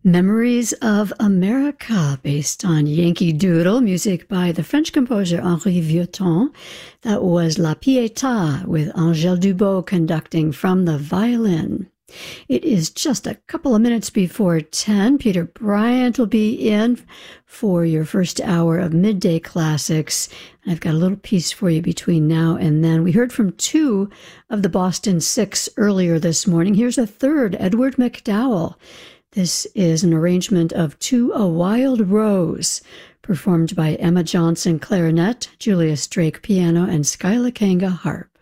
Memories of America, based on Yankee Doodle, music by the French composer Henri Vieuxtemps. That was La Pietà with Angèle Dubot conducting from the violin. It is just a couple of minutes before 10. Peter Bryant will be in for your first hour of Midday Classics. I've got a little piece for you between now and then. We heard from two of the Boston Six earlier this morning. Here's a third, Edward McDowell. This is an arrangement of To a Wild Rose, performed by Emma Johnson clarinet, Julius Drake piano, and Skyla Kanga harp.